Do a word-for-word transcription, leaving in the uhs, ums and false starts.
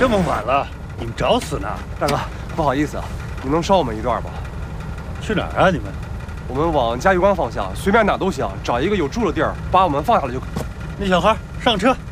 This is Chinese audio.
这么晚了，你们找死呢？ 大哥，不好意思啊，你能捎我们一段吗？ 去哪儿啊？你们？ 我们往嘉峪关方向，随便哪都行，找一个有住的地儿，把我们放下来就可以。 那小孩上车。